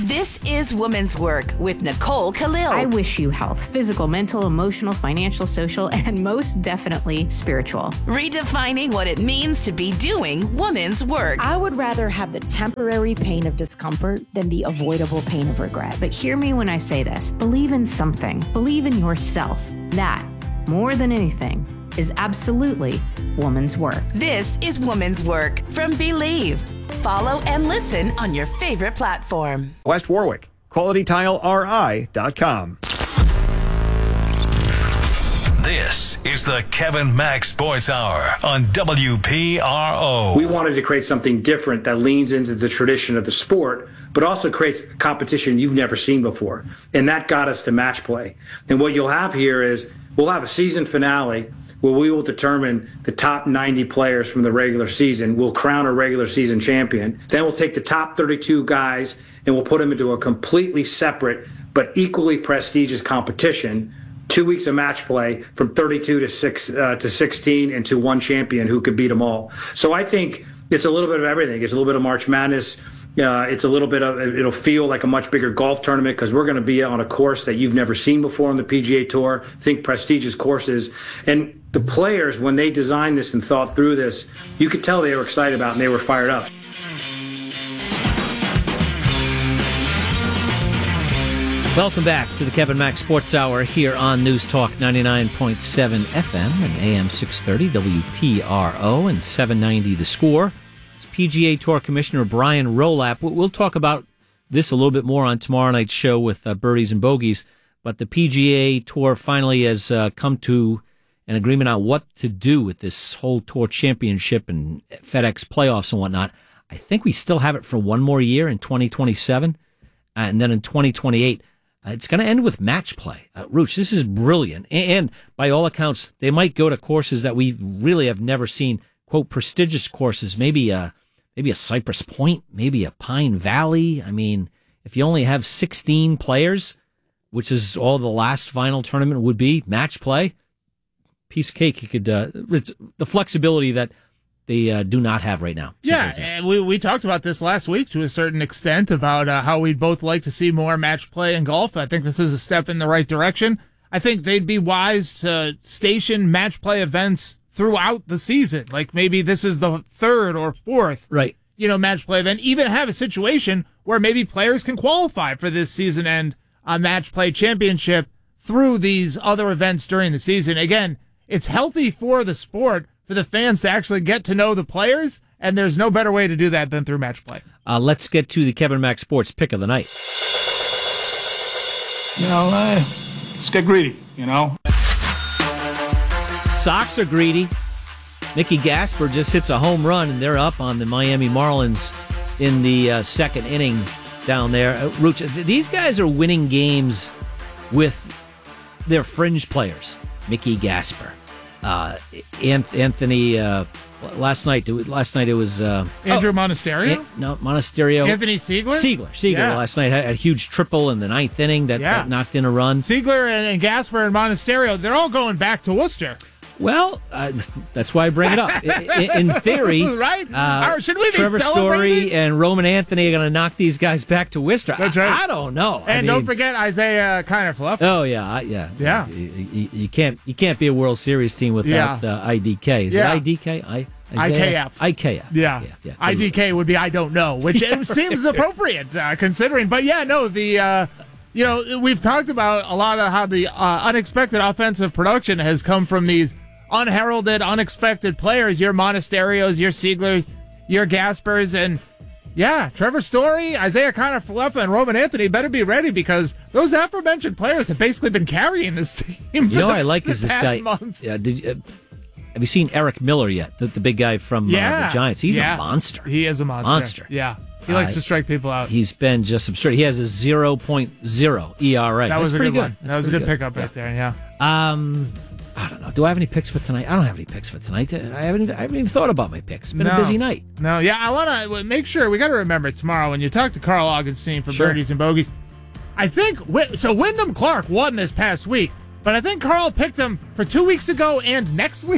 This is Women's Work with Nicole Khalil. I wish you health, physical, mental, emotional, financial, social, and most definitely spiritual. Redefining what it means to be doing women's work. I would rather have the temporary pain of discomfort than the avoidable pain of regret. But hear me when I say this. Believe in something. Believe in yourself. That, more than anything, is absolutely woman's work. This is Women's Work from Believe. Follow and listen on your favorite platform. West Warwick, QualityTileRI.com. This is the Kevin Mack Sports Hour on WPRO. We wanted to create something different that leans into the tradition of the sport, but also creates competition you've never seen before. And that got us to match play. And what you'll have here is we'll have a season finale where we will determine the top 90 players from the regular season. We'll crown a regular season champion. Then we'll take the top 32 guys and we'll put them into a completely separate but equally prestigious competition. 2 weeks of match play from 32 to 16 and to one champion who could beat them all. So I think it's a little bit of everything. It's a little bit of March Madness. It's a little bit of, it'll feel like a much bigger golf tournament because we're going to be on a course that you've never seen before on the PGA Tour. Think prestigious courses. And the players, when they designed this and thought through this, you could tell they were excited about it and they were fired up. Welcome back to the Kevin Mack Sports Hour here on News Talk 99.7 FM and AM 630 WPRO and 790 The Score. It's PGA Tour Commissioner Brian Rolapp. We'll talk about this a little bit more on tomorrow night's show with Birdies and Bogeys, but the PGA Tour finally has come to an agreement on what to do with this whole Tour Championship and FedEx playoffs and whatnot. I think we still have it for one more year in 2027, and then in 2028. It's going to end with match play. Rooch, this is brilliant. And by all accounts, they might go to courses that we really have never seen, quote, prestigious courses, maybe a Cypress Point, maybe a Pine Valley. I mean, if you only have 16 players, which is all the last final tournament would be, match play, piece of cake. You could, the flexibility that they do not have right now. Yeah, and we talked about this last week to a certain extent about how we'd both like to see more match play in golf. I think this is a step in the right direction. I think they'd be wise to station match play events throughout the season. Like maybe this is the third or fourth, right? Match play event. Even have a situation where maybe players can qualify for this season end match play championship through these other events during the season. Again, it's healthy for the sport, for the fans to actually get to know the players, and there's no better way to do that than through match play. Let's get to the Kevin Mack Sports pick of the night. Let's get greedy, Sox are greedy. Mickey Gasper just hits a home run, and they're up on the Miami Marlins in the second inning down there. Rooch, these guys are winning games with their fringe players. Mickey Gasper. Anthony, last night it was Andrew Monasterio? Monasterio. Anthony Siegler? Siegler Yeah. last night had a huge triple in the ninth inning that knocked in a run. Siegler and Gasper and Monasterio, they're all going back to Worcester. Well, that's why I bring it up. In theory, right? Should we be Trevor celebrating? Story and Roman Anthony are going to knock these guys back to Worcester. That's right. I don't know. And don't forget Isaiah Kiner-Falefa. Oh yeah. You can't be a World Series team without IDK. Is it IDK? IKF. Yeah. IDK would be I don't know, which it seems appropriate considering. But we've talked about a lot of how the unexpected offensive production has come from these unheralded, unexpected players. Your Monasterios, your Sieglers, your Gaspers, and Trevor Story, Isaiah Kiner-Falefa, and Roman Anthony better be ready because those aforementioned players have basically been carrying this team. I like is this guy. Month. Have you seen Eric Miller yet? The big guy from the Giants. He's a monster. He is a monster. Yeah. He likes to strike people out. He's been just absurd. He has a 0.0 ERA. That was a good one. That was a good pickup right there, yeah. I don't know. Do I have any picks for tonight? I don't have any picks for tonight. I haven't even thought about my picks. It's been a busy night. No, I want to make sure. We got to remember tomorrow when you talk to Carl Augenstein from Birdies and Bogeys. I think, Wyndham Clark won this past week, but I think Carl picked him for 2 weeks ago and next week.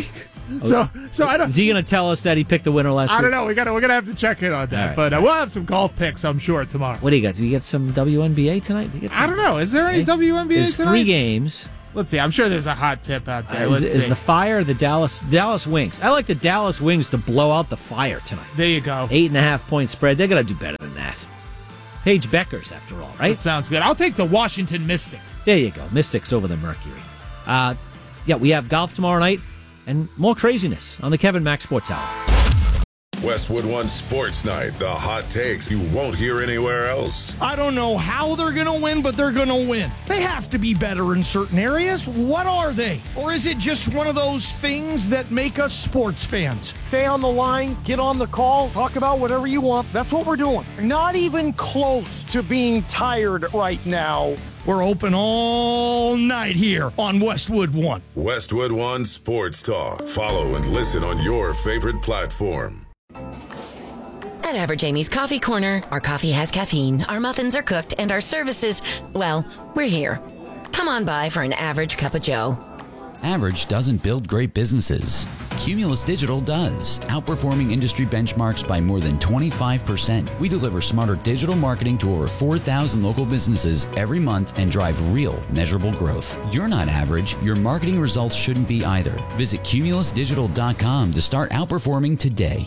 So I don't. Is he going to tell us that he picked the winner last week? I don't know. We're gonna have to check in on that. Right. But we'll have some golf picks, I'm sure, tomorrow. What do you got? Do you get some WNBA tonight? I don't know. Is there any WNBA There's tonight? 3 games. Let's see. I'm sure there's a hot tip out there. Is the Fire the Dallas Wings? I like the Dallas Wings to blow out the Fire tonight. There you go. 8.5-point spread. They're going to do better than that. Paige Beckers, after all, right? That sounds good. I'll take the Washington Mystics. There you go. Mystics over the Mercury. We have golf tomorrow night and more craziness on the Kevin Mack Sports Hour. Westwood One Sports Night, the hot takes you won't hear anywhere else. I don't know how they're going to win, but they're going to win. They have to be better in certain areas. What are they? Or is it just one of those things that make us sports fans? Stay on the line, get on the call, talk about whatever you want. That's what we're doing. Not even close to being tired right now. We're open all night here on Westwood One. Westwood One Sports Talk. Follow and listen on your favorite platform. At Average Amy's Coffee Corner, our coffee has caffeine, our muffins are cooked, and our services, well, we're here. Come on by for an average cup of joe. Average doesn't build great businesses. Cumulus Digital does, outperforming industry benchmarks by more than 25%. We deliver smarter digital marketing to over 4,000 local businesses every month and drive real, measurable growth. You're not average. Your marketing results shouldn't be either. Visit cumulusdigital.com to start outperforming today.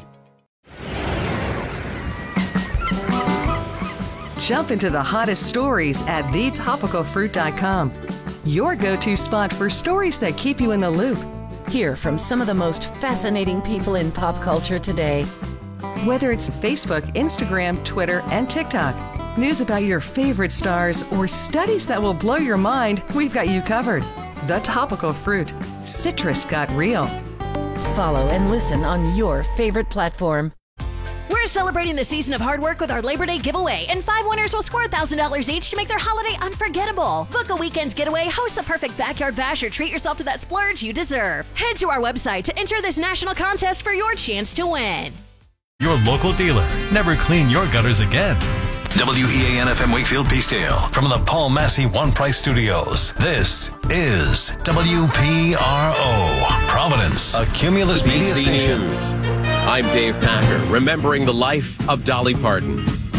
Jump into the hottest stories at thetopicalfruit.com. Your go-to spot for stories that keep you in the loop. Hear from some of the most fascinating people in pop culture today. Whether it's Facebook, Instagram, Twitter, and TikTok, news about your favorite stars, or studies that will blow your mind, we've got you covered. The Topical Fruit. Citrus got real. Follow and listen on your favorite platform. We're celebrating the season of hard work with our Labor Day giveaway, and 5 winners will score $1,000 each to make their holiday unforgettable. Book a weekend getaway, host the perfect backyard bash, or treat yourself to that splurge you deserve. Head to our website to enter this national contest for your chance to win. Your local dealer. Never clean your gutters again. WEAN-FM Wakefield Peacedale from the Paul Massey One Price Studios. This is WPRO Providence, a Cumulus Media station. News. I'm Dave Packer, remembering the life of Dolly Parton.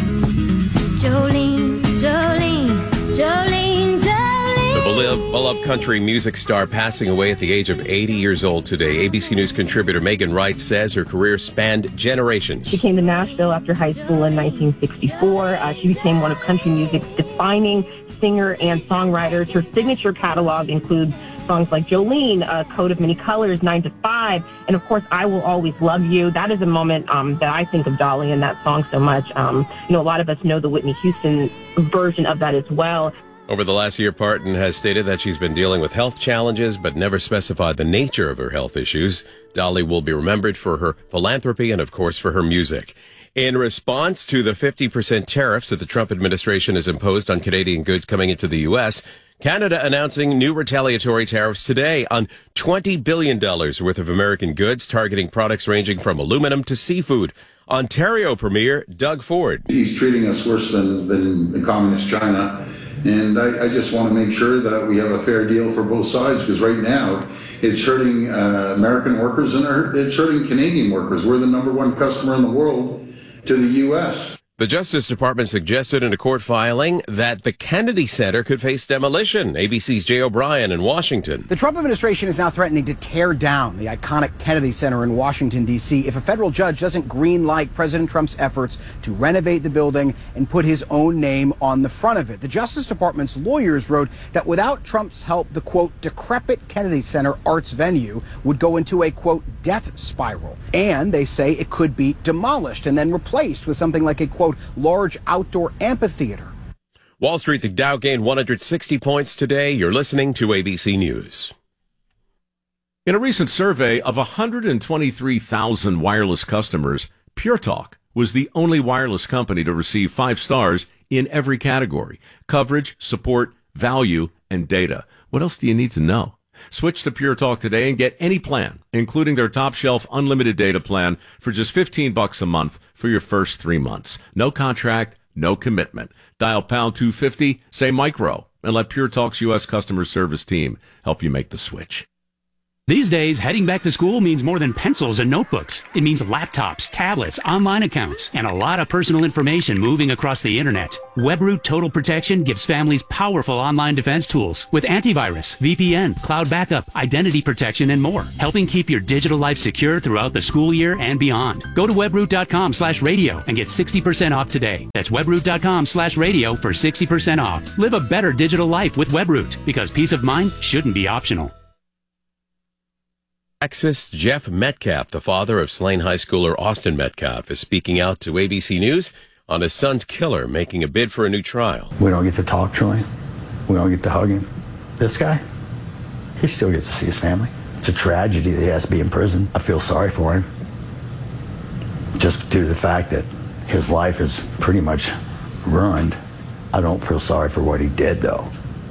Jolene, Jolene, Jolene, Jolene. The beloved country music star passing away at the age of 80 years old today. ABC News contributor Megan Wright says her career spanned generations. She came to Nashville after high school in 1964. She became one of country music's defining singer and songwriters. Her signature catalog includes songs like Jolene, Coat of Many Colors, 9 to 5, and of course, I Will Always Love You. That is a moment that I think of Dolly and that song so much. A lot of us know the Whitney Houston version of that as well. Over the last year, Parton has stated that she's been dealing with health challenges, but never specified the nature of her health issues. Dolly will be remembered for her philanthropy and, of course, for her music. In response to the 50% tariffs that the Trump administration has imposed on Canadian goods coming into the U.S., Canada announcing new retaliatory tariffs today on $20 billion worth of American goods, targeting products ranging from aluminum to seafood. Ontario Premier Doug Ford. He's treating us worse than the communist China. And I just want to make sure that we have a fair deal for both sides, because right now it's hurting American workers and it's hurting Canadian workers. We're the number one customer in the world to the U.S. The Justice Department suggested in a court filing that the Kennedy Center could face demolition. ABC's Jay O'Brien in Washington. The Trump administration is now threatening to tear down the iconic Kennedy Center in Washington, D.C. if a federal judge doesn't green-light President Trump's efforts to renovate the building and put his own name on the front of it. The Justice Department's lawyers wrote that without Trump's help, the, quote, decrepit Kennedy Center arts venue would go into a, quote, death spiral. And they say it could be demolished and then replaced with something like a, quote, large outdoor amphitheater. Wall Street, the Dow gained 160 points today. You're listening to ABC News. In a recent survey of 123,000 wireless customers, Pure Talk was the only wireless company to receive 5 stars in every category: coverage, support, value, and data. What else do you need to know? Switch to Pure Talk today and get any plan, including their top shelf unlimited data plan, for just $15 a month for your first 3 months. No contract, no commitment. Dial pound 250, say micro, and let Pure Talk's U.S. customer service team help you make the switch. These days, heading back to school means more than pencils and notebooks. It means laptops, tablets, online accounts, and a lot of personal information moving across the internet. WebRoot Total Protection gives families powerful online defense tools with antivirus, VPN, cloud backup, identity protection, and more, helping keep your digital life secure throughout the school year and beyond. Go to webroot.com/radio and get 60% off today. That's webroot.com/radio for 60% off. Live a better digital life with WebRoot, because peace of mind shouldn't be optional. Texas Jeff Metcalf, the father of slain high schooler Austin Metcalf, is speaking out to ABC News on his son's killer making a bid for a new trial. We don't get to talk to him. We don't get to hug him. This guy, he still gets to see his family. It's a tragedy that he has to be in prison. I feel sorry for him, just due to the fact that his life is pretty much ruined. I don't feel sorry for what he did, though.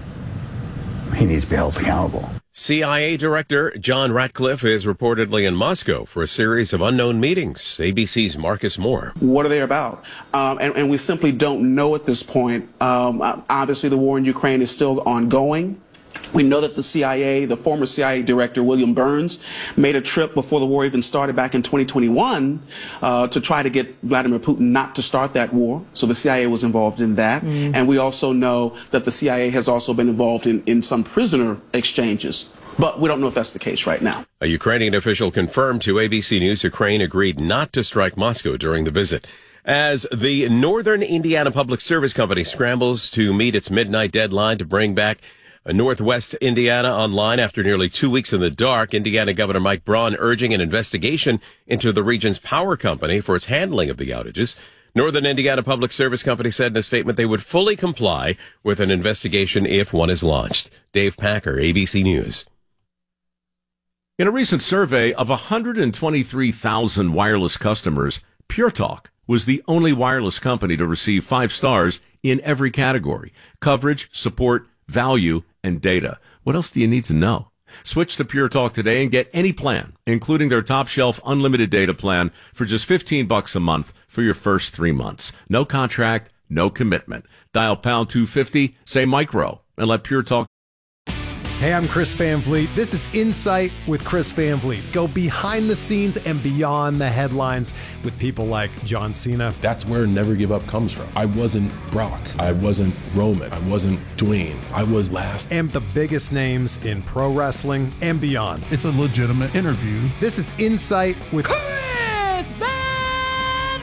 He needs to be held accountable. CIA Director John Ratcliffe is reportedly in Moscow for a series of unknown meetings. ABC's Marcus Moore. What are they about? And we simply don't know at this point. Obviously, the war in Ukraine is still ongoing. We know that the CIA, the former CIA director, William Burns, made a trip before the war even started back in 2021 to try to get Vladimir Putin not to start that war. So the CIA was involved in that. And we also know that the CIA has also been involved in some prisoner exchanges. But we don't know if that's the case right now. A Ukrainian official confirmed to ABC News Ukraine agreed not to strike Moscow during the visit. As the Northern Indiana Public Service Company scrambles to meet its midnight deadline to bring back Northwest Indiana online after nearly 2 weeks in the dark, Indiana Governor Mike Braun urging an investigation into the region's power company for its handling of the outages. Northern Indiana Public Service Company said in a statement they would fully comply with an investigation if one is launched. Dave Packer, ABC News. In a recent survey of 123,000 wireless customers, Pure Talk was the only wireless company to receive 5 stars in every category: coverage, support, value, and data. What else do you need to know? Switch to Pure Talk today and get any plan, including their top shelf unlimited data plan, for just $15 a month for your first 3 months. No contract, no commitment. Dial pound 250, say micro, and let Pure Talk. Hey, I'm Chris Van Vliet. This is Insight with Chris Van Vliet. Go behind the scenes and beyond the headlines with people like John Cena. That's where Never Give Up comes from. I wasn't Brock. I wasn't Roman. I wasn't Dwayne. I was last. And the biggest names in pro wrestling and beyond. It's a legitimate interview. This is Insight with Chris Van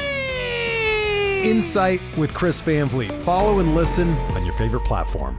Vliet! Insight with Chris Van Vliet. Follow and listen on your favorite platform.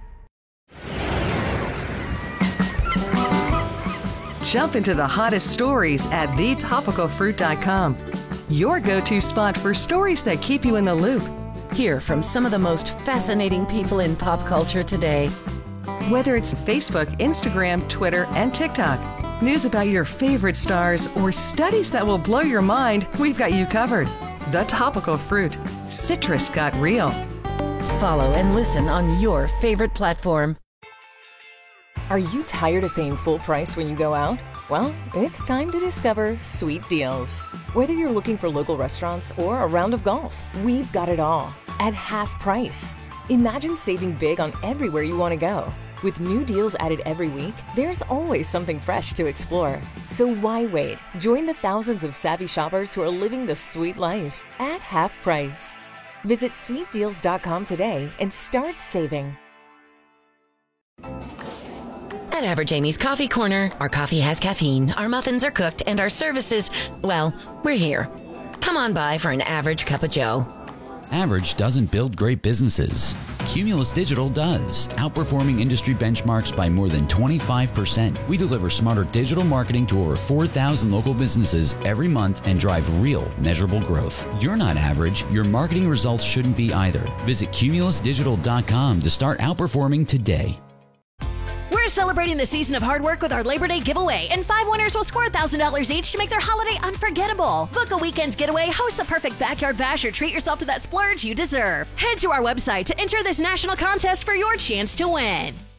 Jump into the hottest stories at thetopicalfruit.com. Your go-to spot for stories that keep you in the loop. Hear from some of the most fascinating people in pop culture today. Whether it's Facebook, Instagram, Twitter, and TikTok, news about your favorite stars, or studies that will blow your mind, we've got you covered. The Topical Fruit. Citrus got real. Follow and listen on your favorite platform. Are you tired of paying full price when you go out? Well, it's time to discover Sweet Deals. Whether you're looking for local restaurants or a round of golf, we've got it all at half price. Imagine saving big on everywhere you want to go. With new deals added every week, there's always something fresh to explore. So why wait? Join the thousands of savvy shoppers who are living the sweet life at half price. Visit sweetdeals.com today and start saving. At Average Amy's Coffee Corner, our coffee has caffeine, our muffins are cooked, and our services, well, we're here. Come on by for an average cup of joe. Average doesn't build great businesses. Cumulus Digital does, outperforming industry benchmarks by more than 25%. We deliver smarter digital marketing to over 4,000 local businesses every month and drive real, measurable growth. You're not average. Your marketing results shouldn't be either. Visit cumulusdigital.com to start outperforming today. We're celebrating the season of hard work with our Labor Day giveaway, and 5 winners will score $1,000 each to make their holiday unforgettable. Book a weekend getaway, host the perfect backyard bash, or treat yourself to that splurge you deserve. Head to our website to enter this national contest for your chance to win.